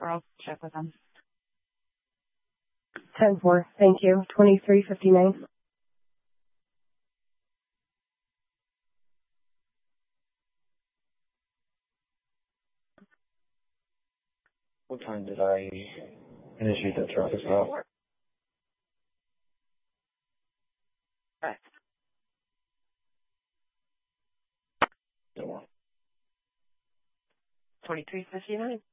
or I'll check with them. 10-4. Thank you. 2359. What time did I initiate that traffic stop? Correct. 2359.